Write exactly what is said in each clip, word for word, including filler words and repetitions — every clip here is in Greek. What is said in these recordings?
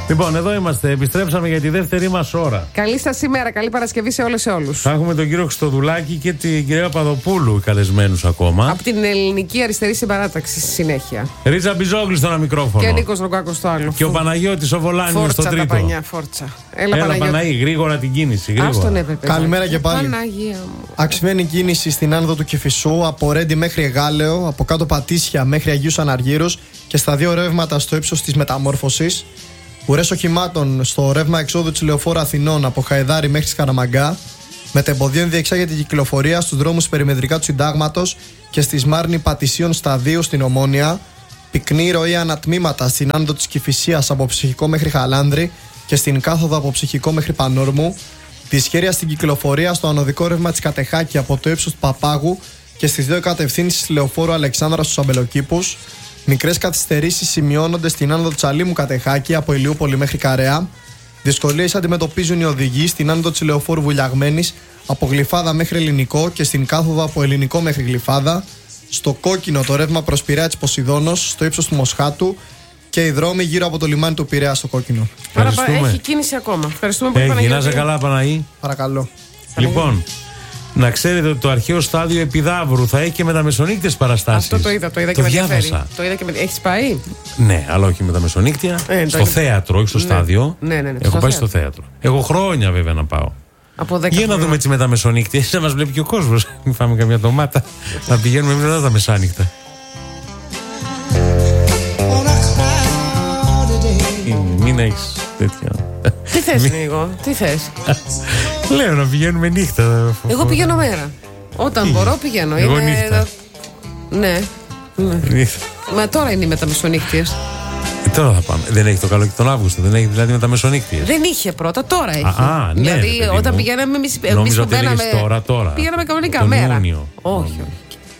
Λοιπόν, εδώ είμαστε. Επιστρέψαμε για τη δεύτερη μας ώρα. Καλή σας ημέρα, καλή Παρασκευή σε όλες και όλους. Θα έχουμε τον κύριο Χριστοδουλάκη και την κυρία Παδοπούλου καλεσμένους ακόμα. Από την Ελληνική Αριστερή Συμπαράταξη στη συνέχεια. Ρίτσα Μπιζόγλη στο ένα μικρόφωνο. Και Νίκος Ρογκάκος στο άλλο. Και ο Παναγιώτης ο Βολάνιος στο τρίτο. Φόρτσα τα πανιά, φόρτσα. Έλα, Έλα Παναγί, γρήγορα την κίνηση. Γρήγορα. Καλημέρα και πάλι. Παναγία μου. Αξιμένη κίνηση στην άνοδο του Κηφισού, από Ρέντι μέχρι Εγάλεο, από κάτω Πατήσια μέχρι Αγίους Αναργύρους και στα δύο ρεύματα στο ύψος της Μεταμόρφωσης. Ουρές οχημάτων στο ρεύμα εξόδου της Λεωφόρου Αθηνών από Χαϊδάρι μέχρι Σκαραμαγκά. Μετεμποδίων διεξάγεται η κυκλοφορία στους δρόμους περιμετρικά του Συντάγματος και στη Σμάρνη Πατησίων σταδίου στην Ομόνια. Πυκνή ροή ανατμήματα στην άνοδο της Κηφισίας από Ψυχικό μέχρι Χαλάνδρη και στην κάθοδο από Ψυχικό μέχρι Πανόρμου. Δυσχέρεια στην κυκλοφορία στο ανωδικό ρεύμα της Κατεχάκη από το ύψος του Παπάγου και στις δύο κατευθύνσεις της Λεωφόρου Αλεξάνδρα στους Αμπελοκήπους. Μικρές καθυστερήσεις σημειώνονται στην άνοδο Τσαλίμου Κατεχάκη από Ηλιούπολη μέχρι Καρέα. Δυσκολίες αντιμετωπίζουν οι οδηγοί στην άνοδο της Λεωφόρου Βουλιαγμένης από Γλυφάδα μέχρι Ελληνικό και στην κάθοδο από Ελληνικό μέχρι Γλυφάδα. Στο κόκκινο το ρεύμα προς Πειραιά της Ποσειδώνος στο ύψος του Μοσχάτου και οι δρόμοι γύρω από το λιμάνι του Πειραιά στο κόκκινο. Άρα έχει κίνηση ακόμα. Ευχαριστούμε πολύ, Παναγιώτη. Να σε καλά, Παναγί. Παρακαλώ. Λοιπόν, να ξέρετε ότι το αρχαίο στάδιο Επιδαύρου θα έχει και μεταμεσονύκτιες παραστάσεις. Αυτό το είδα, το είδα και το με διάβασα. Το είδα και με... Έχεις πάει? Ναι, αλλά όχι με τα μεσονύκτια. Ε, στο θέατρο, όχι στο ναι. στάδιο. Ναι, ναι, ναι, Έχω στο πάει θέατρο. στο θέατρο. Έχω χρόνια βέβαια να πάω. Από δέκα Για να δούμε έτσι με τα μεσονύκτια. Να μας βλέπει και ο κόσμος. Μην φάμε καμιά ντομάτα. Να πηγαίνουμε μετά τα μεσάνυχτα. Μην έχεις τέτοια. Τι θες, Νίκο, τι θες? Λέω να πηγαίνουμε νύχτα. Εγώ πηγαίνω μέρα. Όταν Τι? μπορώ πηγαίνω. Εγώ είναι... νύχτα. Ναι. ναι. Μα τώρα είναι οι μεταμεσονύκτιες. Ε, τώρα θα πάμε. Δεν έχει το καλό και τον Αύγουστο. Δεν έχει δηλαδή μεταμεσονύκτιες. Δεν είχε πρώτα, τώρα έχει. Α, α, ναι, δηλαδή ρε, όταν μου. πηγαίναμε εμείς. Νόμιζα ότι έλεγες τώρα, τώρα. Πηγαίναμε κανονικά τον μέρα. Ιούνιο. Όχι, όχι.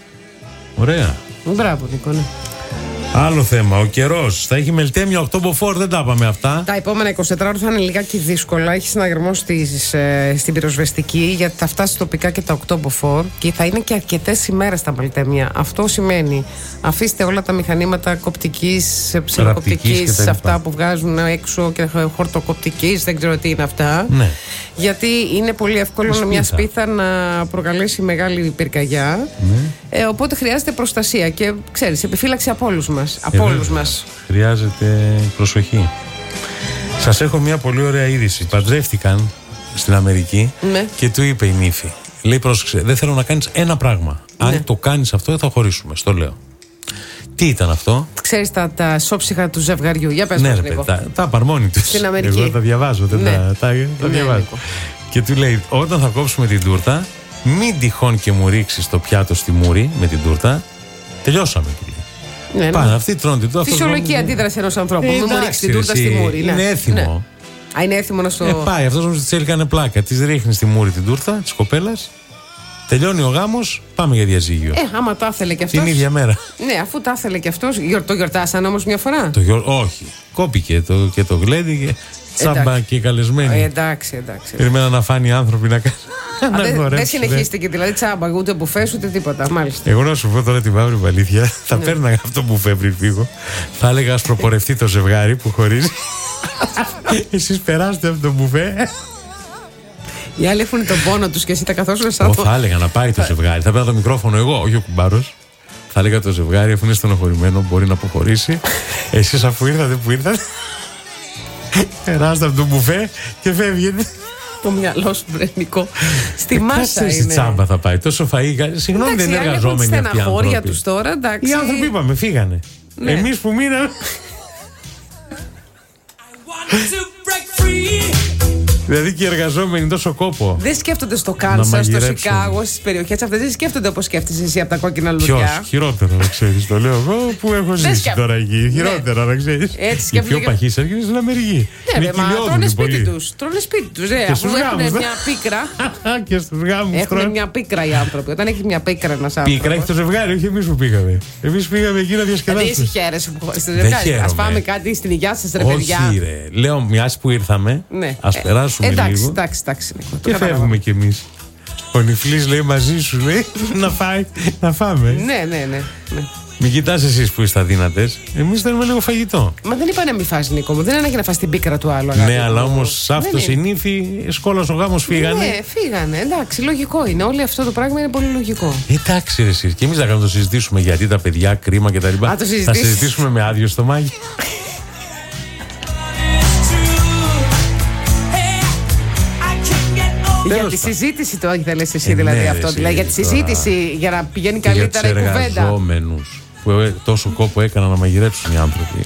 Ωραία. Μπράβο, Νίκο, ναι. Άλλο θέμα, ο καιρός. Θα έχει Μελτέμια οκτώ μποφόρ, δεν τα είπαμε αυτά. Τα επόμενα εικοσιτέσσερα ώρα θα είναι λιγάκι δύσκολα. Έχει συναγερμό στις, ε, στην πυροσβεστική, γιατί θα φτάσει τοπικά και τα οκτώ μποφόρ και θα είναι και αρκετές ημέρες τα Μελτέμια. Αυτό σημαίνει αφήστε όλα τα μηχανήματα κοπτικής, ψηλοκοπτικής, αυτά που βγάζουν έξω και χορτοκοπτικής, δεν ξέρω τι είναι αυτά. Ναι. Γιατί είναι πολύ εύκολο σπίθα. μια σπίθα να προκαλέσει μεγάλη πυρκαγιά. Ναι. Ε, οπότε χρειάζεται προστασία και ξέρεις, επιφύλαξη από όλους μας. Από όλους μας. Χρειάζεται προσοχή. Σας έχω μια πολύ ωραία είδηση. Παντρεύτηκαν στην Αμερική Ναι. και του είπε η νύφη. Λέει, πρόσεξε, δεν θέλω να κάνεις ένα πράγμα. Αν Ναι. το κάνεις αυτό, θα χωρίσουμε. Στο λέω. Τι ήταν αυτό? Ξέρεις τα, τα σώψυχα του ζευγαριού. Για πες Ναι, μας ρε, λίγο. τα, τα απαρμόνι τους. Στην Αμερική. Εγώ τα διαβάζω. Δεν Ναι. τα, τα, τα Ναι, διαβάζω. Νίκο. Και του λέει, όταν θα κόψουμε την τούρτα, μην τυχόν και μου ρίξεις το πιάτο στη μούρη με την τούρτα. Τελειώσαμε. Ναι, ναι. Πάνε, αυτοί τρώνε την τούρτα. Φυσιολογική αντίδραση ενός ανθρώπου. Μην μου ρίξει την τούρτα στη μούρη. Είναι ναι. έθιμο. Ναι. Α, είναι έθιμο να στο. Ε, πάει, αυτός όμως της έκανε πλάκα. Της ρίχνει στη μούρη την τούρτα της κοπέλας. Τελειώνει ο γάμος, πάμε για διαζύγιο. Ε, άμα τα ήθελε κι αυτός. Την ίδια μέρα. Ναι, αφού τα ήθελε κι αυτός. Γιορ, το γιορτάσαν όμως μια φορά. Το γιορ... Όχι. Κόπηκε το, και το γλέντι και τσάμπα Εντάξει. και καλεσμένοι. Ε, εντάξει, εντάξει. Περιμέναν να φάνε οι άνθρωποι να κάνουν. Δεν δε συνεχίστηκε δηλαδή τσάμπα, ούτε μπουφέ ούτε τίποτα. Μάλιστα. Εγώ να σου πω τώρα την μαύρη αλήθεια. Θα ναι. Παίρναγα αυτό το μπουφέ πριν φύγω. Θα έλεγα ας προπορευτεί το ζευγάρι που χωρίζει. Εσείς περάστε αυτό το μπουφέ. Οι άλλοι έχουν τον πόνο τους και εσύ τα καθόσουν σαν Εγώ θα έλεγα να πάρει το ζευγάρι. Θα παίρνω το μικρόφωνο εγώ, όχι ο κουμπάρος. Θα έλεγα το ζευγάρι, αφού είναι στενοχωρημένο, μπορεί να αποχωρήσει. Εσείς αφού ήρθατε που ήρθατε, περάστε από το μπουφέ και φεύγετε. Το μυαλό σου, Βρενικό. Στη μάσα είναι. Στη τσάμπα θα πάει. Τόσο φαΐ. Συγγνώμη, δεν είναι εργαζόμενοι αυτοί οι άνθρωποι. Τους τώρα, εντάξει. Οι άνθρωποι είπαμε, φύγανε. Ναι. Εμείς που μείναμε. Δηλαδή και οι εργαζόμενοι τόσο κόπο. Δεν σκέφτονται στο Κάνσας, στο Σικάγο, στις περιοχές αυτές. Δεν σκέφτονται όπως σκέφτεσαι εσύ από τα κόκκινα λουλουδιά. Ποιος, χειρότερο να ξέρεις, το λέω εγώ που έχω ζήσει σκέφ... τώρα εκεί. Χειρότερα να ξέρεις. Έτσι οι πιο παχύς έρχονται στην Αμερική. Ναι, ρε, μα τρώνε σπίτι τους. Τρώνε σπίτι τους, ρε. Αφού έχουν μια πίκρα. Και στους γάμους. Έχουν μια πίκρα οι άνθρωποι. Όταν έχει μια πίκρα ένας άνθρωπος. Πίκρα έχει το ζευγάρι, όχι εμείς που πήγαμε. Εμείς πήγαμε εκεί να διασκεδάσουμε. Δεν εσύ χαίρεσαι που χωρίς το ζευγάρι. Ας πάμε κάτι στην υγειά σας, ρε παιδιά. Όχι, ρε. Λέω, μιας που ήρθαμε, ας περάσουμε λίγο. Εντάξει, εντάξει. Και φεύγουμε κι εμείς. Ο Νιφλής λέει μαζί σου, λέει, να φάει, να φάμε. Ναι, ναι, ναι. Μην κοιτάς εσείς που είστε αδύνατες. Εμείς θέλουμε λίγο φαγητό. Μα δεν είπανε μη φας, Νίκο μου. Δεν είναι ανάγκη να φας την πίκρα του άλλου. Ναι, αλλά όμως αυτό συνήθι, σκόλας ο γάμος φύγανε. Ναι, φύγανε. Εντάξει, λογικό είναι. Όλο αυτό το πράγμα είναι πολύ λογικό. Εντάξει, ρε εσείς. Και εμείς θα κάνουμε το συζητήσουμε γιατί τα παιδιά, κρίμα κτλ. Θα συζητήσουμε με άδειο στομάχι. Για τη συζήτηση το ήθελες εσύ, δηλαδή ναι, αυτό. εσύ, δηλαδή για τη συζήτηση, τώρα, για να πηγαίνει καλύτερα η κουβέντα. Για τους εργαζόμενους που ε, τόσο κόπο έκαναν να μαγειρέψουν οι άνθρωποι.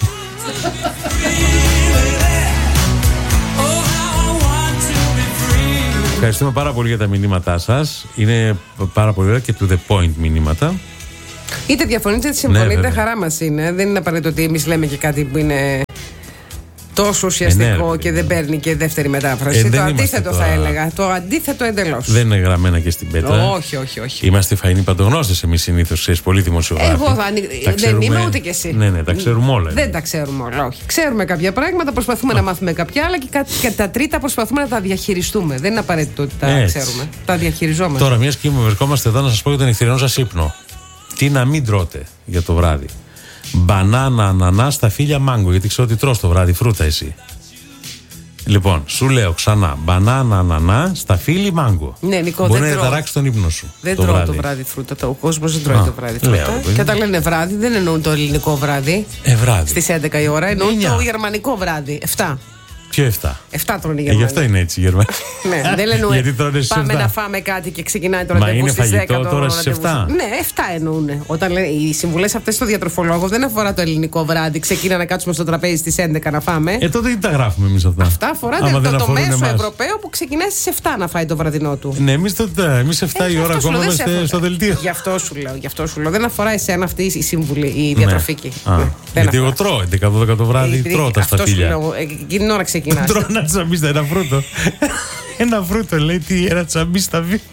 Ευχαριστούμε πάρα πολύ για τα μηνύματά σας. Είναι πάρα πολύ ωραία και to the point μηνύματα. Είτε διαφωνείτε είτε συμφωνείτε, ναι, χαρά μας είναι. Δεν είναι απαραίτητο ότι εμείς λέμε και κάτι που είναι τόσο ουσιαστικό, ε, ναι, και δεν παίρνει και δεύτερη μετάφραση. Ε, το αντίθετο τώρα... θα έλεγα. Το αντίθετο εντελώς. Δεν είναι γραμμένα και στην πέτρα. Όχι, όχι, όχι. Είμαστε φαϊνοί παντογνώστες εμείς συνήθως, ξέρεις, πολύ δημοσιογράφοι. Εγώ θα... δεν ξέρουμε... είμαι ούτε κι εσύ. Ναι, ναι, τα ξέρουμε όλα. Δεν εμείς. Τα ξέρουμε όλα, όχι. Ξέρουμε κάποια πράγματα, προσπαθούμε να μάθουμε κάποια άλλα και, κα... και τα τρίτα προσπαθούμε να τα διαχειριστούμε. Δεν είναι απαραίτητο ότι τα έτσι. Ξέρουμε. Τα διαχειριζόμαστε. Τώρα, μια και βρισκόμαστε εδώ, να σας πω για τον νυχτερινό σας ύπνο. Τι να μην τρώτε για το βράδυ. Μπανάνα, ανανά, σταφύλια, μάγκο. Γιατί ξέρω ότι τρως το βράδυ φρούτα εσύ. Λοιπόν, σου λέω ξανά. Μπανάνα, ανανά, σταφύλι, μάγκο. Ναι, Νικό, μπορεί δεν να ταράξει τον ύπνο σου. Δεν το τρώω βράδυ. Το βράδυ φρούτα. Ο κόσμος δεν τρώει Α, το βράδυ φρούτα. Λέω, και όταν λένε βράδυ, δεν εννοούν το ελληνικό βράδυ. Ε, βράδυ. Στις έντεκα η ώρα, εννοούν το γερμανικό βράδυ. εφτά. Ποιο εφτά. εφτά τρώνε οι Γερμανοί. Ε, γι' αυτό είναι έτσι οι Γερμανοί. Ναι, δεν εννοούν. Πάμε να φάμε κάτι και ξεκινάει το ραντεβού στις δέκα. Μα είναι τώρα στις εφτά. Ναι, εφτά εννοούν. Όταν λένε οι συμβουλές αυτές στο διατροφολόγο δεν αφορά το ελληνικό βράδυ. Ξεκινά να κάτσουμε στο τραπέζι στις έντεκα να φάμε. Ε, τότε τι τα γράφουμε εμείς αυτά. Αυτά αφορά το, το, το μέσο εμάς. Ευρωπαίο που ξεκινάει στις εφτά να φάει το βραδινό του. Ναι, εμείς τότε. Εμείς εφτά η ώρα ακόμα είμαστε στο δελτίο. Γι' αυτό σου λέω. Γι' αυτό σου λέω. Δεν αφορά εσένα αυτή η συμβουλή, η διατροφική. Γιατί εγώ τρώω έντεκα δώδεκα το βράδυ, τρώω τα σταφύλια. Εκείνη την ώρα ξεκινά. Τσαμπίστα, ένα φρούτο. Ένα φρούτο λέει, τι, ένα τσαμπίστα βι.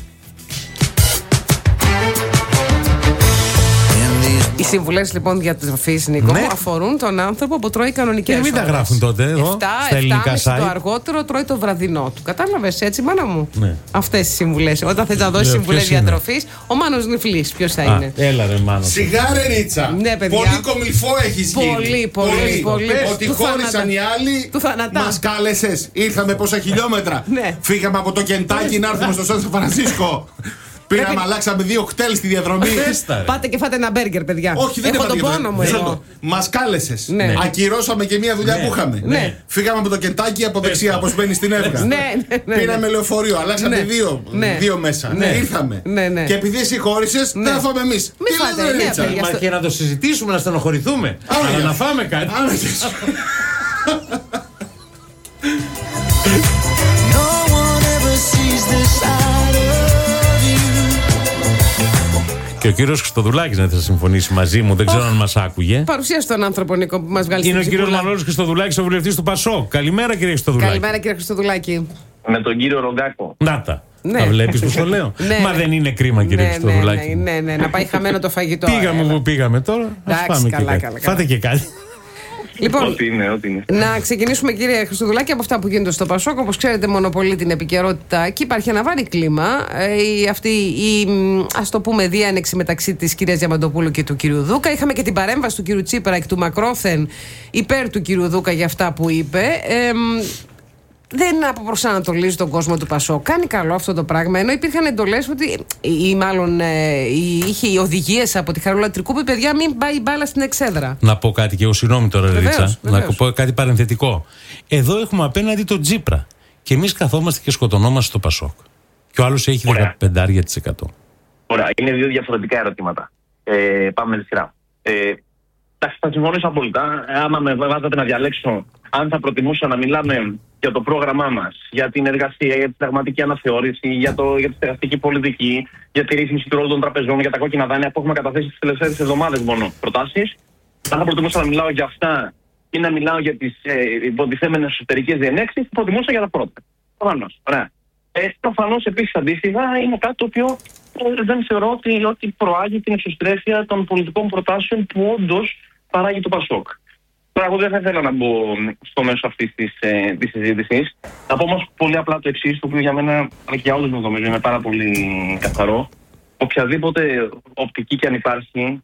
Οι συμβουλές λοιπόν διατροφής, Νίκο, ναι, αφορούν τον άνθρωπο που τρώει κανονικές ώρες. Και μην τα γράφουν τότε εδώ, εφτά, στα ελληνικά site. Το αργότερο τρώει το βραδινό του. Κατάλαβες έτσι, μάνα μου. Ναι. Αυτές οι συμβουλές. Όταν θες να δώσεις συμβουλές διατροφής, ο Μάνος Νιφλής, ποιος θα Α, είναι. Έλα ρε Μάνο. Σιγάρε Ρίτσα. Ναι, παιδιά. Πολύ κομιλφό έχεις γίνει. Πολύ, πολύ, πολύ. πολύ. Ότι χώρισαν οι άλλοι. Μας κάλεσες. Ήρθαμε πόσα χιλιόμετρα. Ναι. Φύγαμε από το Κεντάκι να έρθουμε στο Σαν Φρανσίσκο. Πήραμε, πρέπει... αλλάξαμε δύο κτέλ στη διαδρομή. Πάτε και φάτε ένα μπέργκερ, παιδιά. Όχι, δεν έχω τον πόνο μου εδώ. Μας κάλεσες. Ναι. Ακυρώσαμε και μια δουλειά ναι. που είχαμε. Ναι. Φύγαμε από το Κεντάκι από δεξιά, όπως μπαίνει στην Εύγα. ναι, ναι, ναι, πήραμε λεωφορείο, αλλάξαμε ναι. δύο, ναι. δύο μέσα. Ναι. Ήρθαμε. Ναι, ναι. Και επειδή εσύ χώρισες, ναι. δεν θα φάμε εμείς. Μη φάτε, ναι, παιδιά. Μα και να το συζητήσουμε, να στενοχωρηθούμε. Αλλά να φάμε κάτι. Και ο κύριος Χριστοδουλάκης να θα συμφωνήσει μαζί μου, δεν ξέρω oh. αν μας άκουγε. Παρουσίασε τον άνθρωπο, Νίκο, που μας βγάλει. Είναι ο κύριος Μανώλης Χριστοδουλάκης, ο βουλευτής του Πασόκ. Καλημέρα, κύριε Χριστοδουλάκη. Καλημέρα, κύριε Χριστοδουλάκη. Με τον κύριο Ρογκάκο. Να τα. Ναι. Τα βλέπεις που το λέω. ναι, Μα δεν είναι κρίμα, κύριε ναι, Χριστοδουλάκη. Ναι, ναι, ναι, να πάει χαμένο το φαγητό. Πήγαμε που πήγαμε τώρα. Ας πάμε και κάτι. Φάτε και κάτι. Λοιπόν, ό,τι είναι, ό,τι είναι. Να ξεκινήσουμε, κύριε Χριστοδουλάκη, από αυτά που γίνονται στο Πασόκ. Όπως ξέρετε, μονοπολεί την επικαιρότητα και υπάρχει ένα βάρη κλίμα. Η, αυτή η, ας το πούμε, διένεξη μεταξύ της κυρίας Διαμαντοπούλου και του κυρίου Δούκα. Είχαμε και την παρέμβαση του κυρίου Τσίπρα και του Μακρόθεν υπέρ του κυρίου Δούκα για αυτά που είπε. Ε, δεν αποπροσανατολίζει τον κόσμο του Πασόκ. Κάνει καλό αυτό το πράγμα. Ενώ υπήρχαν εντολές ότι, ή μάλλον ε, είχε οδηγίες από τη Χαρούλα Τρικούπη, παιδιά, μην πάει η μπάλα στην εξέδρα. Να πω κάτι και εγώ, συγγνώμη τώρα, Ρίτσα. Να πω κάτι παρενθετικό. Εδώ έχουμε απέναντι τον Τσίπρα. Και εμείς καθόμαστε και σκοτωνόμαστε στο Πασόκ. Και ο άλλος έχει δεκαπέντε τοις εκατό. Ωραία. Είναι δύο διαφορετικά ερωτήματα. Ε, πάμε με τη σειρά. Ε, θα συμφωνήσω απόλυτα. Άμα με βάζατε να διαλέξω, αν θα προτιμούσα να μιλάμε για το πρόγραμμά μας, για την εργασία, για τη συνταγματική αναθεώρηση, για, το, για τη στεγαστική πολιτική, για τη ρύθμιση του ρόλου των τραπεζών, για τα κόκκινα δάνεια που έχουμε καταθέσει τις τελευταίες εβδομάδες μόνο προτάσεις. Αν θα προτιμούσα να μιλάω για αυτά ή να μιλάω για τις ε, υποτιθέμενες εσωτερικές διενέξεις, θα προτιμούσα για τα πρώτα. Προφανώς. Ωραία. Ε, προφανώς επίσης αντίστοιχα είναι κάτι το οποίο ε, δεν θεωρώ ότι, ότι προάγει την εξωστρέφεια των πολιτικών προτάσεων που όντως παράγει το Πασόκ. Τώρα, εγώ δεν θα ήθελα να μπω στο μέσο αυτή τη ε, συζήτηση. Θα πω όμως πολύ απλά το εξής, το οποίο για μένα, αλλά και για όλους νομίζω, είναι πάρα πολύ καθαρό. Οποιαδήποτε οπτική και αν υπάρχει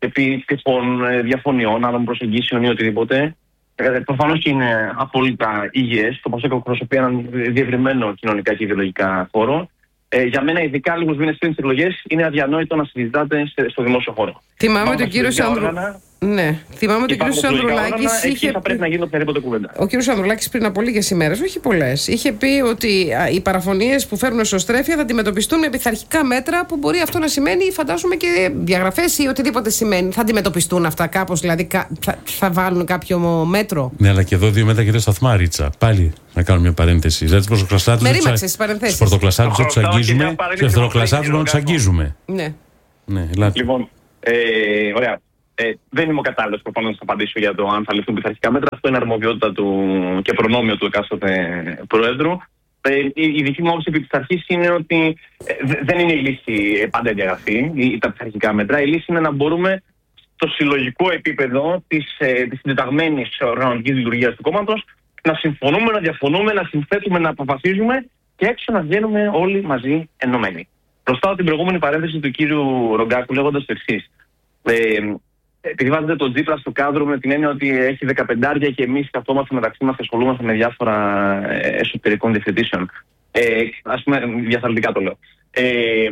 επί τυχόν διαφωνιών, άλλων προσεγγίσεων ή οτιδήποτε. Προφανώς και είναι απόλυτα υγιές. Το Πασόκ εκπροσωπεί έναν διευρυμένο κοινωνικά και ιδεολογικά χώρο. Ε, για μένα, ειδικά λίγους μήνες πριν τις εκλογές, είναι αδιανόητο να συζητάτε στο δημόσιο χώρο. Θυμάμαι τον κύριο Σανδρου... Ναι, θυμάμαι ότι ο κύριος Ανδρουλάκης είχε. Θα πρέπει να γίνει οποιαδήποτε κουβέντα. Ο κύριος Ανδρουλάκης πριν από λίγες ημέρες, όχι πολλές, είχε πει ότι οι παραφωνίες που φέρνουν εσωστρέφεια θα αντιμετωπιστούν με πειθαρχικά μέτρα που μπορεί αυτό να σημαίνει, φαντάζομαι, και διαγραφές ή οτιδήποτε σημαίνει. Θα αντιμετωπιστούν αυτά κάπως, δηλαδή θα, θα βάλουν κάποιο μέτρο. Ναι, αλλά και εδώ δύο μέτρα και δύο σταθμά, Ρίτσα. Πάλι να κάνω μια παρένθεση. Δηλαδή, στους πρωτοκλασσάτους δεν τους αγγίζουμε, στους δευτεροκλασσάτους δεν τους αγγίζουμε. Ναι. Ναι, ελάτε. Λοιπόν, ε, ωραία. Ε, δεν είμαι ο κατάλληλος προφανώς να απαντήσω για το αν θα ληφθούν πειθαρχικά μέτρα. Αυτό είναι αρμοδιότητα του και προνόμιο του εκάστοτε Προέδρου. Ε, η, η δική μου άποψη επί της αρχής είναι ότι ε, δεν είναι η λύση πάντα η διαγραφή ή τα πειθαρχικά μέτρα. Η λύση είναι να μπορούμε στο συλλογικό επίπεδο της, ε, της συντεταγμένης οργανωτικής λειτουργίας του κόμματος να συμφωνούμε, να διαφωνούμε, να συνθέτουμε, να αποφασίζουμε και έξω να βγαίνουμε όλοι μαζί ενωμένοι. Προστάω την προηγούμενη παρένθεση του κύριου Ρογκάκου λέγοντας το εξής. Ε, Επειδή βάζετε τον Τζίπρα στο κάδρο με την έννοια ότι έχει δεκαπεντάρια και εμείς καθόμαστε μεταξύ μας και ασχολούμαστε με διάφορα εσωτερικών διευθετήσεων. Ε, ας πούμε, διαθαλτικά το λέω. Ε,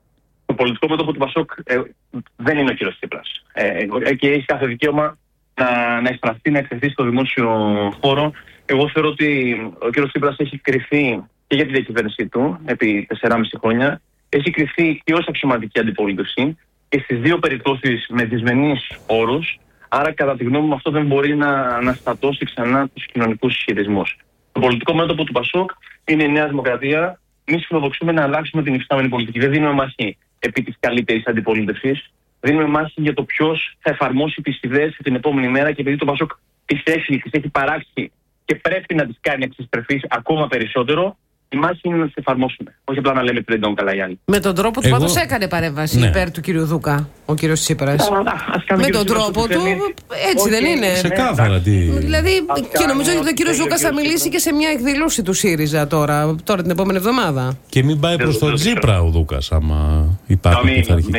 το πολιτικό μέτωπο του Πασόκ ε, δεν είναι ο κύριος Τσίπρας. Ε, και έχει κάθε δικαίωμα να, να εισπραστεί, να εκθεθεί στο δημόσιο χώρο. Εγώ θεωρώ ότι ο κύριος Τσίπρας έχει κρυφθεί και για τη διακυβέρνησή του επί τεσσεράμισι χρόνια. Έχει κρυφθεί και ως αξιωματική αντιπολίτευση. Και στις δύο περιπτώσεις με δυσμενείς όρους, άρα κατά τη γνώμη μου αυτό δεν μπορεί να αναστατώσει ξανά τους κοινωνικούς ισχυρισμούς. Το πολιτικό μέτωπο του Πασόκ είναι η Νέα Δημοκρατία. Εμείς φιλοδοξούμε να αλλάξουμε την υφιστάμενη πολιτική. Δεν δίνουμε μάχη επί της καλύτερης αντιπολίτευσης. Δίνουμε μάχη για το ποιος θα εφαρμόσει τις ιδέες την επόμενη μέρα και επειδή το Πασόκ τις έχει, τις έχει παράξει και πρέπει να τις κάνει εξισπρεφείς ακόμα περισσότερο. Η μάχη είναι να τις εφαρμόσουμε. Όχι απλά να λέμε ότι δεν ήταν καλά οι άλλοι. Με τον τρόπο του Εγώ... πάντως έκανε παρέμβαση ναι. υπέρ του κύριου Δούκα, ο κύριος Τσίπρας. Με τον τρόπο του, έτσι δεν είναι. Ξεκάθαρα τι. Δηλαδή, και νομίζω ότι ο κύριος Δούκας θα μιλήσει και σε μια εκδήλωση του ΣΥΡΙΖΑ τώρα, τώρα την επόμενη εβδομάδα. Και μην πάει προς τον Τσίπρα ο Δούκας, άμα υπάρχει πειθαρχικά.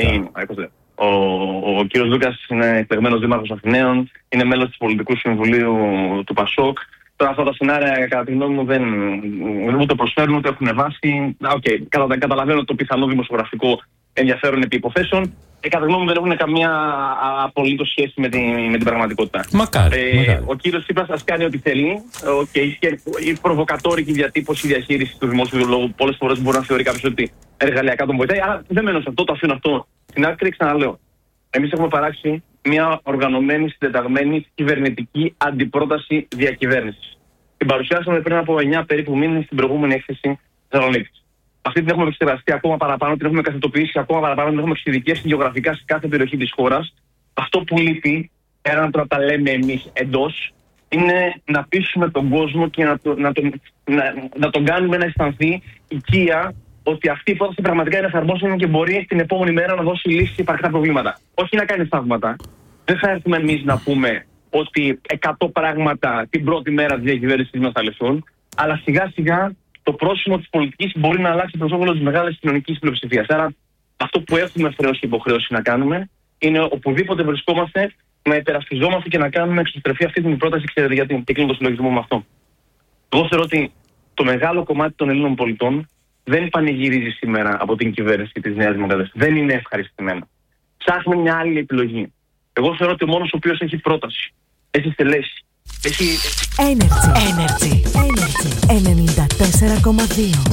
Ο, ο κύριος Δούκας είναι εκλεγμένος δήμαρχος Αθηναίων, είναι μέλος του Πολιτικού Συμβουλίου του Πασόκ. Τώρα αυτά τα σενάρια, κατά τη γνώμη μου, δεν ούτε προσφέρουν ούτε έχουν βάση. Okay, κατα, καταλαβαίνω το πιθανό δημοσιογραφικό ενδιαφέρον επί υποθέσεων. Ε, κατά τη γνώμη μου, δεν έχουν καμία απολύτως σχέση με την, με την πραγματικότητα. Μακάρι, ε, μακάρι. Ο κύριος Τσίπρας ας κάνει ό,τι θέλει. Okay, και η προβοκατόρικη διατύπωση, η διαχείριση του δημόσιου λόγου πολλές φορές μπορεί να θεωρεί κάποιος ότι εργαλειακά τον βοηθάει. Αλλά δεν μένω σε αυτό, το αφήνω αυτό στην άκρη. Ξαναλέω. Εμείς έχουμε παράξει μια οργανωμένη, συντεταγμένη κυβερνητική αντιπρόταση διακυβέρνησης. Την παρουσιάσαμε πριν από εννιά περίπου μήνες στην προηγούμενη έκθεση Θεσσαλονίκης. Αυτή την έχουμε εξεργαστεί ακόμα παραπάνω, την έχουμε καθετοποιήσει ακόμα παραπάνω, την έχουμε εξειδικεύσει γεωγραφικά σε κάθε περιοχή της χώρας. Αυτό που λείπει, πέραν τώρα τα λέμε εμείς εντός, είναι να πείσουμε τον κόσμο και να, το, να, τον, να, να τον κάνουμε να αισθανθεί οικία ότι αυτή η υπόθεση πραγματικά είναι εφαρμόσιμη και μπορεί την επόμενη μέρα να δώσει λύση σε υπαρκτά προβλήματα. Όχι να κάνει θαύματα. Δεν θα έρθουμε εμείς να πούμε ότι εκατό πράγματα την πρώτη μέρα της διακυβέρνησης μας θα λυθούν, αλλά σιγά σιγά το πρόσημο της πολιτικής μπορεί να αλλάξει προς όφελος της μεγάλης κοινωνικής πλειοψηφίας. Άρα αυτό που έχουμε χρέος και υποχρέωση να κάνουμε είναι οπουδήποτε βρισκόμαστε να υπερασπιζόμαστε και να κάνουμε εξωστρεφή αυτή την πρόταση. Ξέρετε γιατί, και κλείνω το συλλογισμό με αυτό. Εγώ θεωρώ ότι το μεγάλο κομμάτι των Ελλήνων πολιτών δεν πανηγυρίζει σήμερα από την κυβέρνηση της Νέας Δημοκρατίας. Δεν είναι ευχαριστημένο. Ψάχνει μια άλλη επιλογή. Εγώ θεωρώ ότι ο μόνος ο οποίος έχει πρόταση, έχει στελέσει, έχει... Energy. Energy. Energy. ενενήντα τέσσερα κόμμα δύο.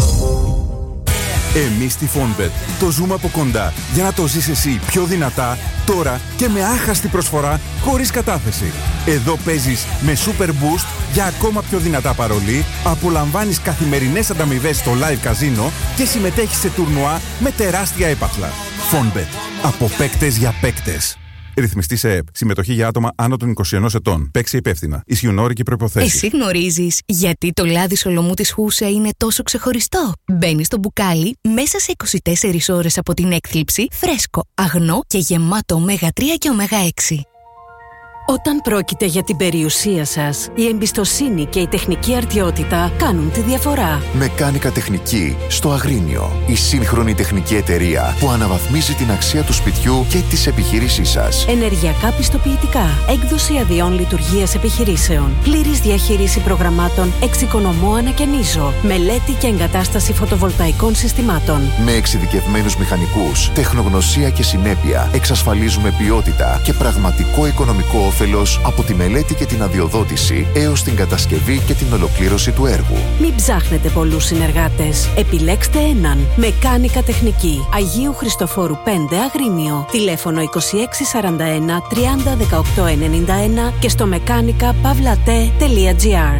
Εμείς στη Fonbet το ζούμε από κοντά για να το ζεις εσύ πιο δυνατά, τώρα και με άχαστη προσφορά χωρίς κατάθεση. Εδώ παίζεις με Super Boost για ακόμα πιο δυνατά παρολί, απολαμβάνεις καθημερινές ανταμοιβές στο live καζίνο και συμμετέχεις σε τουρνουά με τεράστια έπαθλα. Fonbet. Από παίκτες για παίκτες. Ρυθμιστή σε ΕΕΠ. Συμμετοχή για άτομα άνω των είκοσι ενός ετών. Παίξει υπεύθυνα. Ισχύουν όροι και προϋποθέσεις. Εσύ γνωρίζεις γιατί το λάδι Σολομού της Χούσα είναι τόσο ξεχωριστό? Μπαίνει στο μπουκάλι μέσα σε είκοσι τέσσερις ώρες από την έκθλιψη, φρέσκο, αγνό και γεμάτο ωμέγα τρία και ωμέγα έξι. Όταν πρόκειται για την περιουσία σας, η εμπιστοσύνη και η τεχνική αρτιότητα κάνουν τη διαφορά. Μεκάνικα Τεχνική στο Αγρίνιο. Η σύγχρονη τεχνική εταιρεία που αναβαθμίζει την αξία του σπιτιού και της επιχείρησής σας. Ενεργειακά πιστοποιητικά, έκδοση αδειών λειτουργίας επιχειρήσεων, πλήρης διαχείριση προγραμμάτων, εξοικονομώ ανακαινίζω, μελέτη και εγκατάσταση φωτοβολταϊκών συστημάτων. Με εξειδικευμένους μηχανικούς, τεχνογνωσία και συνέπεια, εξασφαλίζουμε ποιότητα και πραγματικό οικονομικό όφελος από τη μελέτη και την αδειοδότηση έως την κατασκευή και την ολοκλήρωση του έργου. Μην ψάχνετε πολλούς συνεργάτες. Επιλέξτε έναν. Μεκάνικα Τεχνική. Αγίου Χριστοφόρου πέντε Αγρίνιο. Τηλέφωνο είκοσι έξι σαράντα ένα τριάντα δεκαοκτώ ενενήντα ένα και στο μεκάνικα παύλα-τε τελεία τζι άρ.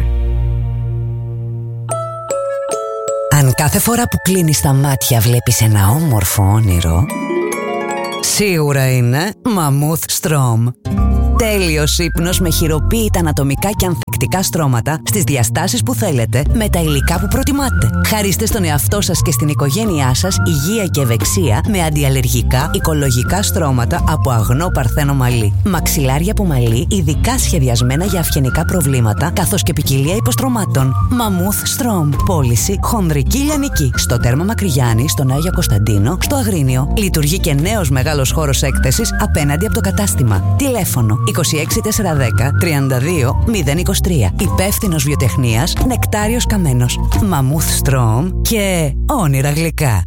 Αν κάθε φορά που κλείνεις τα μάτια βλέπεις ένα όμορφο όνειρο, σίγουρα είναι Μαμούθ Στρόμ. Τέλειος ύπνος με χειροποίητα ανατομικά και ανθεκτικά στρώματα στις διαστάσεις που θέλετε με τα υλικά που προτιμάτε. Χαρίστε στον εαυτό σας και στην οικογένειά σας υγεία και ευεξία με αντιαλλεργικά οικολογικά στρώματα από αγνό παρθένο μαλλί. Μαξιλάρια από μαλλί ειδικά σχεδιασμένα για αυγενικά προβλήματα καθώς και ποικιλία υποστρωμάτων. Μαμούθ Στρόμ. Πώληση χονδρική λιανική. Στο τέρμα Μακρυγιάννη, στον Άγιο Κωνσταντίνο, στο Αγρίνιο. Λειτουργεί και νέος μεγάλος χώρος έκθεσης απέναντι από το κατάστημα. Τηλέφωνο είκοσι έξι τετρακόσια δέκα τριάντα δύο μηδέν είκοσι τρία. Υπεύθυνος βιοτεχνίας Νεκτάριος Καμένος. Μαμούθ Στρόμ και όνειρα γλυκά.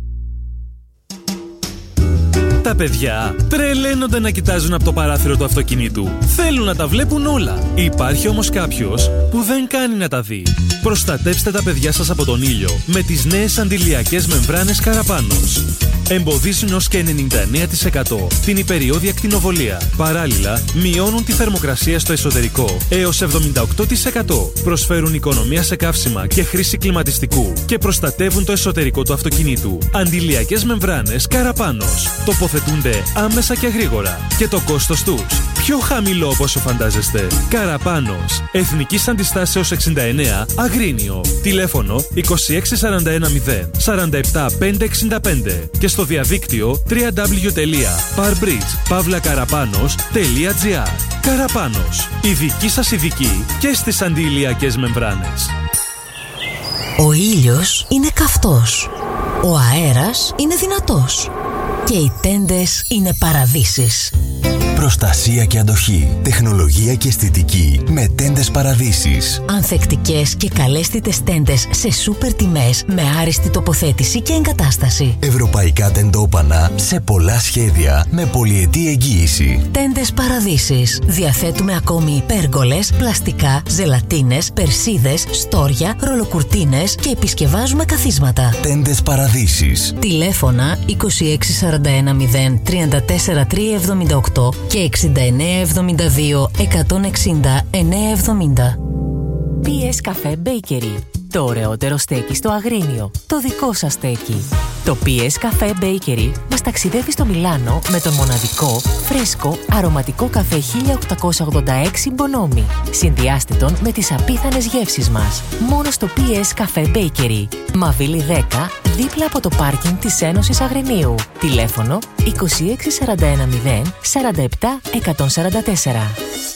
Τα παιδιά τρελαίνονται να κοιτάζουν από το παράθυρο του αυτοκινήτου. Θέλουν να τα βλέπουν όλα. Υπάρχει όμως κάποιος που δεν κάνει να τα δει. Προστατέψτε τα παιδιά σας από τον ήλιο με τις νέες αντιλιακές μεμβράνες Καραπάνος. Εμποδίζουν ως και ενενήντα εννέα τοις εκατό την υπεριώδη ακτινοβολία. Παράλληλα, μειώνουν τη θερμοκρασία στο εσωτερικό έως εβδομήντα οκτώ τοις εκατό. Προσφέρουν οικονομία σε καύσιμα και χρήση κλιματιστικού και προστατεύουν το εσωτερικό του αυτοκινήτου. Αντιλιακές μεμβράνες Καραπάνος. Τοποθετούνται άμεσα και γρήγορα. Και το κόστος τους πιο χαμηλό από όσο φαντάζεστε. Καραπάνος. Εθνικής Αντιστάσεως εξήντα εννέα Αγρίνιο. Τηλέφωνο είκοσι έξι σαράντα ένα μηδέν σαράντα επτά πεντακόσια εξήντα πέντε και στο διαδίκτυο double-u double-u double-u τελεία parbridge παύλα καραπάνος τελεία τζι άρ. Καραπάνος. Η δική σας ειδική και στις αντιηλιακές μεμβράνες. Ο ήλιος είναι καυτός. Ο αέρας είναι δυνατός. Και οι τέντες είναι παραδείσεις. Προστασία και αντοχή, τεχνολογία και αισθητική με τέντες Παραδείσεις. Ανθεκτικές και καλέσθητες τέντες σε σούπερ τιμές με άριστη τοποθέτηση και εγκατάσταση. Ευρωπαϊκά τεντόπανα σε πολλά σχέδια με πολυετή εγγύηση. Τέντες Παραδείσεις. Διαθέτουμε ακόμη πέργολες, πλαστικά, ζελατίνες, περσίδες, στόρια, ρολοκουρτίνες και επισκευάζουμε καθίσματα. Τέντες Παραδείσεις. Τηλέφωνα είκοσι έξι σαράντα ένα μηδέν τριάντα τέσσερα τριακόσια εβδομήντα οκτώ και εξήντα εννέα εβδομήντα δύο εκατόν εξήντα εννιακόσια εβδομήντα. πι ες Cafe Bakery. Το ωραιότερο στέκι στο Αγρίνιο. Το δικό σας στέκι. Το πι ες Cafe Bakery μας ταξιδεύει στο Μιλάνο με τον μοναδικό, φρέσκο, αρωματικό καφέ χίλια οκτακόσια ογδόντα έξι Bonomi. Συνδυάστε τον με τις απίθανες γεύσεις μας. Μόνο στο πι ες Cafe Bakery. Μαβίλη δέκα, δίπλα από το πάρκινγκ της Ένωσης Αγρινίου. Τηλέφωνο είκοσι έξι σαράντα ένα μηδέν σαράντα επτά εκατόν σαράντα τέσσερα.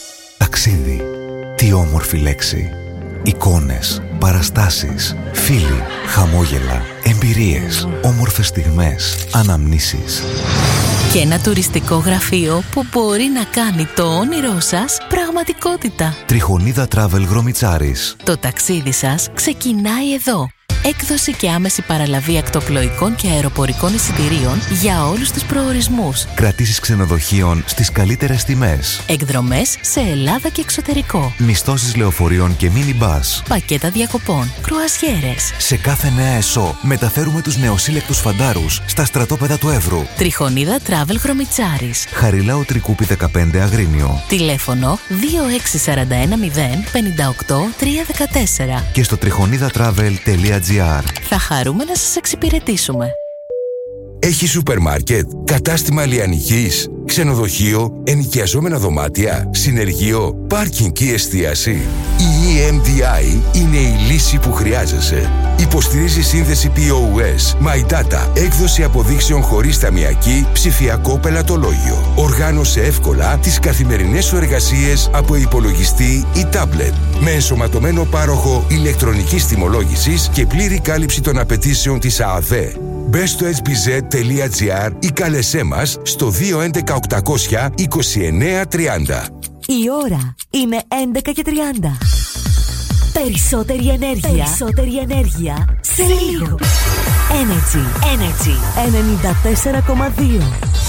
Ταξίδι. Τι όμορφη λέξη. Εικόνες, παραστάσεις, φίλοι, χαμόγελα, εμπειρίες, όμορφες στιγμές, αναμνήσεις. Και ένα τουριστικό γραφείο που μπορεί να κάνει το όνειρό σας πραγματικότητα. Τριχονίδα Travel Γρομιτσάρης. Το ταξίδι σας ξεκινάει εδώ. Έκδοση και άμεση παραλαβή ακτοπλοϊκών και αεροπορικών εισιτηρίων για όλους τους προορισμούς. Κρατήσεις ξενοδοχείων στις καλύτερες τιμές. Εκδρομές σε Ελλάδα και εξωτερικό. Μισθώσεις λεωφορείων και μίνι-μπας. Πακέτα διακοπών. Κρουαζιέρες. Σε κάθε νέα ΕΣΟ μεταφέρουμε τους νεοσύλλεκτους φαντάρους στα στρατόπεδα του Εύρου. Τριχονίδα Travel Γρομιτσάρης. Χαριλάου Τρικούπη δεκαπέντε Αγρίνιο. Τηλέφωνο δύο έξι σαράντα ένα μηδέν πενήντα οκτώ τριακόσια δεκατέσσερα. Και στο τριχονίδα travel τελεία τζι άρ. Θα χαρούμε να σας εξυπηρετήσουμε. Έχει σούπερ μάρκετ, κατάστημα λιανικής, ξενοδοχείο, ενοικιαζόμενα δωμάτια, συνεργείο, πάρκινγκ και εστίαση. Η ι εμ ντι άι είναι η λύση που χρειάζεσαι. Υποστηρίζει σύνδεση πι ο ες, My Data, έκδοση αποδείξεων χωρίς ταμιακή, ψηφιακό πελατολόγιο. Οργάνωσε εύκολα τις καθημερινές σου εργασίες από υπολογιστή ή τάμπλετ. Με ενσωματωμένο πάροχο ηλεκτρονικής τιμολόγησης και πλήρη κάλυψη των απαιτήσεων της ΑΑΔΕ. Μπε στο έιτς μπι ζετ τελεία τζι άρ ή κάλεσέ μας στο δύο έντεκα οκτακόσια είκοσι εννέα τριάντα. Η ώρα είναι έντεκα και τριάντα. Περισσότερη ενέργεια. Περισσότερη ενέργεια σε λίγο. Energy. Energy. ενενήντα τέσσερα κόμμα δύο.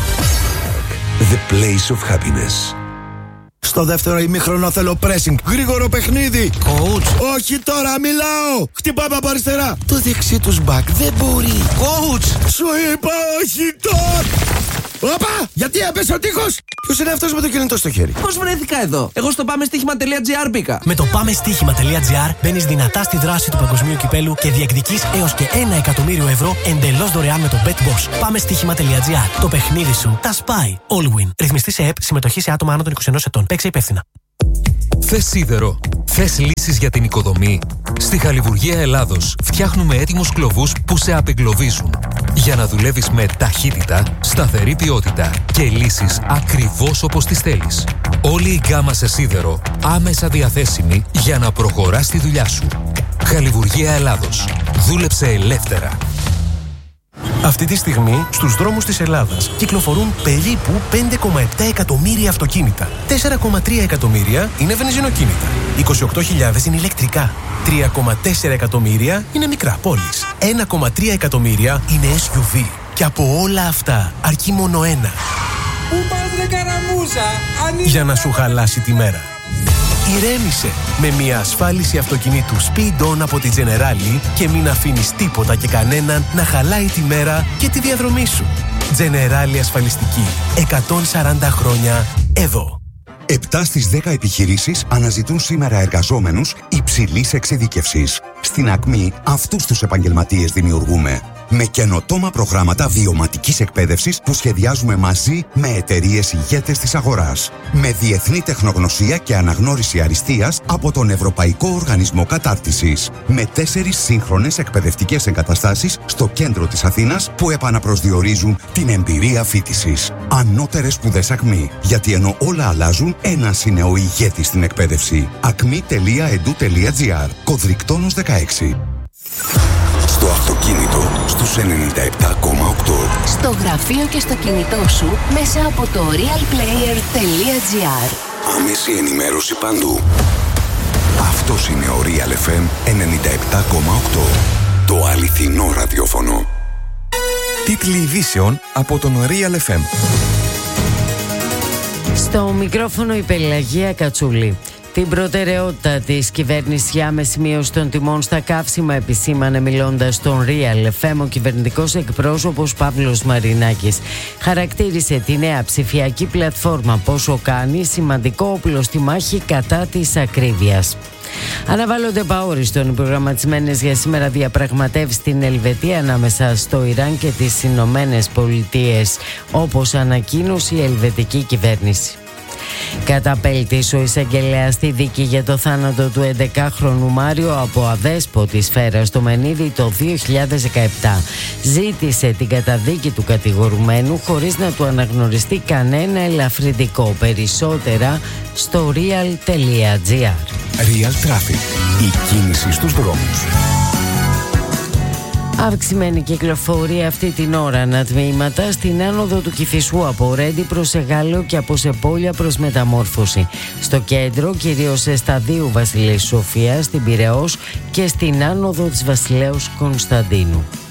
The place of happiness. Στο δεύτερο ημίχρονο θέλω pressing. Γρήγορο παιχνίδι. Coach. Όχι τώρα, μιλάω. Χτυπάμε από αριστερά. Το δεξί τους back δεν μπορεί. Coach. Σου είπα όχι τώρα. Όπα! Γιατί έπεσε ο τείχος! Ποιος είναι αυτός με το κινητό στο χέρι? Πώς βρέθηκα εδώ? Εγώ στο πάμε στοίχημα τελεία τζι άρ μπήκα. Με το πάμε στοίχημα τελεία τζι άρ μπαίνεις δυνατά στη δράση του παγκοσμίου κυπέλου και διεκδικείς έως και ένα εκατομμύριο ευρώ εντελώς δωρεάν με το BetBoss. Πάμε στοίχημα τελεία τζι άρ. Το παιχνίδι σου τα σπάει. Allwin. Ρυθμιστή σε ΕΠ, συμμετοχή σε άτομα άνω των είκοσι ενός ετών. Παίξε υπεύθυνα. Θες σίδερο? Θες λύσεις για την οικοδομή? Στη Χαλιβουργία Ελλάδος φτιάχνουμε έτοιμους κλωβούς που σε απεγκλωβίζουν για να δουλεύεις με ταχύτητα, σταθερή ποιότητα και λύσεις ακριβώς όπως τις θέλεις. Όλη η γκάμα σε σίδερο άμεσα διαθέσιμη για να προχωράς τη δουλειά σου. Χαλιβουργία Ελλάδος. Δούλεψε ελεύθερα. Αυτή τη στιγμή στους δρόμους της Ελλάδας κυκλοφορούν περίπου πέντε κόμμα επτά εκατομμύρια αυτοκίνητα. τέσσερα κόμμα τρία εκατομμύρια είναι βενζινοκίνητα. είκοσι οκτώ χιλιάδες είναι ηλεκτρικά. τρία κόμμα τέσσερα εκατομμύρια είναι μικρά πόλεις. ένα κόμμα τρία εκατομμύρια είναι ες γιου βι. Και από όλα αυτά αρκεί μόνο ένα. Πού πας ρε καραμούζα? Για να σου χαλάσει τη μέρα. Ηρέμησε με μια ασφάλιση αυτοκινήτου Speed On από τη Generali και μην αφήνεις τίποτα και κανέναν να χαλάει τη μέρα και τη διαδρομή σου. Generali ασφαλιστική. εκατόν σαράντα χρόνια εδώ. επτά στις δέκα επιχειρήσεις αναζητούν σήμερα εργαζόμενους υψηλής εξειδίκευσης. Στην Ακμή αυτούς τους επαγγελματίες δημιουργούμε. Με καινοτόμα προγράμματα βιωματικής εκπαίδευσης που σχεδιάζουμε μαζί με εταιρείες ηγέτες της αγοράς. Με διεθνή τεχνογνωσία και αναγνώριση αριστείας από τον Ευρωπαϊκό Οργανισμό Κατάρτισης. Με τέσσερις σύγχρονες εκπαιδευτικές εγκαταστάσεις στο κέντρο της Αθήνας που επαναπροσδιορίζουν την εμπειρία φοιτησης. Ανώτερες σπουδές Ακμή. Γιατί ενώ όλα αλλάζουν, ένας είναι ο ηγέτης στην εκπαίδευση. ακμή τελεία ι ντι γιου τελεία τζι άρ. Κωδρικτόνος δεκαέξι. Στο αυτοκίνητο, στους ενενήντα επτά κόμμα οκτώ. Στο γραφείο και στο κινητό σου μέσα από το realplayer τελεία τζι άρ. Άμεση ενημέρωση παντού. Αυτός είναι ο Real εφ εμ ενενήντα επτά κόμμα οκτώ. Το αληθινό ραδιόφωνο. Τίτλοι ειδήσεων από τον Real εφ εμ. Στο μικρόφωνο η Πελαγία Κατσούλη. Την προτεραιότητα της κυβέρνησης για άμεση μείωση των τιμών στα καύσιμα επισήμανε μιλώντας στον Real εφ εμ ο κυβερνητικός εκπρόσωπος Παύλος Μαρινάκης. Χαρακτήρισε τη νέα ψηφιακή πλατφόρμα πόσο κάνει σημαντικό όπλο στη μάχη κατά της ακρίβειας. Αναβάλλονται επαόριστον οι προγραμματισμένες για σήμερα διαπραγματεύσεις στην Ελβετία ανάμεσα στο Ιράν και τις Ηνωμένες Πολιτείες, όπως ανακοίνωσε η ελβετική κυβέρνηση. Καταπέλτης ο εισαγγελέας στη δίκη για το θάνατο του έντεκαχρονου Μάριο από αδέσποτη σφαίρα στο Μενίδη το δύο χιλιάδες δεκαεπτά. Ζήτησε την καταδίκη του κατηγορουμένου χωρίς να του αναγνωριστεί κανένα ελαφρυντικό. Περισσότερα στο real τελεία τζι άρ. Real Traffic. Η κίνηση στους δρόμους. Αυξημένη κυκλοφορία αυτή την ώρα ανατμήματα στην άνοδο του Κηφισού από Ρέντι προς Εγάλεο και από Σεπόλια προς Μεταμόρφωση. Στο κέντρο κυρίως σε σταδίου Βασιλείας Σοφίας, στην Πειραιώς και στην άνοδο της Βασιλέως Κωνσταντίνου.